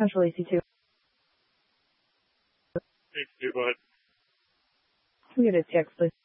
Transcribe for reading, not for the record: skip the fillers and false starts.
Central AC2. AC2, go ahead. Can we get a TX, please?